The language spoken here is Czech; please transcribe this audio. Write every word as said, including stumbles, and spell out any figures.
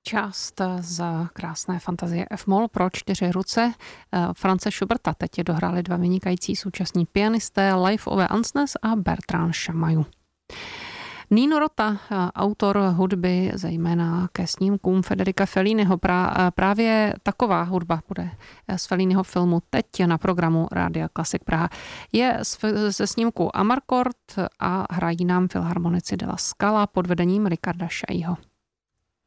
Část z krásné fantazie F-moll pro čtyři ruce France Schuberta. Teď je dohráli dva vynikající současní pianisté Leif Ove Ansnes a Bertrand Chamayou. Nino Rota, autor hudby zejména ke snímkům Federica Felliniho. Právě taková hudba bude z Felliniho filmu teď na programu Rádia Klasik Praha. Je ze snímku Amarcord a hrají nám filharmonici de la Scala pod vedením Riccarda Chaillyho.